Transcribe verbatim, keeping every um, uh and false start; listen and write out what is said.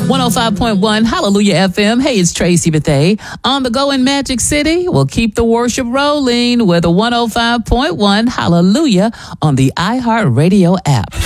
one oh five point one Hallelujah F M. Hey, it's Tracy Bethea. On the go in Magic City, we'll keep the worship rolling with a one oh five point one Hallelujah on the iHeartRadio app.